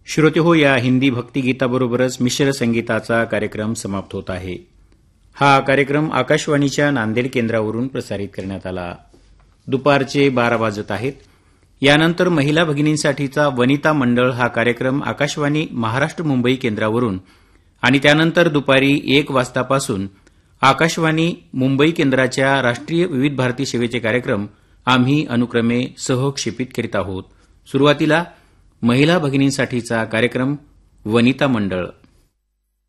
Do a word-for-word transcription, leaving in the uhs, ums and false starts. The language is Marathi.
श्रोते हो, या हिंदी भक्तिगीताबरोबरच मिश्र संगीताचा कार्यक्रम समाप्त होत आहे. हा कार्यक्रम आकाशवाणीच्या नांदेड केंद्रावरून प्रसारित करण्यात आला. दुपारचे बारा वाजत आहेत. यानंतर महिला भगिनींसाठीचा वनिता मंडळ हा कार्यक्रम आकाशवाणी महाराष्ट्र मुंबई केंद्रावरून आणि त्यानंतर दुपारी एक वाजतापासून आकाशवाणी मुंबई केंद्राच्या राष्ट्रीय विविध भारती सेवेचे कार्यक्रम आम्ही अनुक्रमे सहक्षेपित करीत आहोत. सुरुवातीला महिला भगिनींसाठीचा कार्यक्रम वनिता मंडळ.